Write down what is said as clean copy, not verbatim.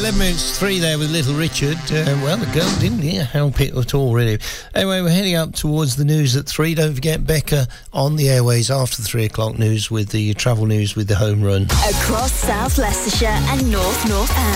11 minutes 3 there with Little Richard. Well, the girl didn't help it at all, really. Anyway, we're heading up towards the news at 3. Don't forget Becca on the airways after the 3 o'clock news with the travel news with the home run. Across South Leicestershire and North Northampton.